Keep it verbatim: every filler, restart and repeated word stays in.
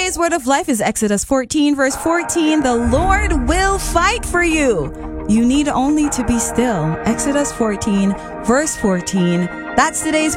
Today's word of life is Exodus fourteen, verse fourteen. The Lord will fight for you. You need only to be still. Exodus fourteen, verse fourteen. That's today's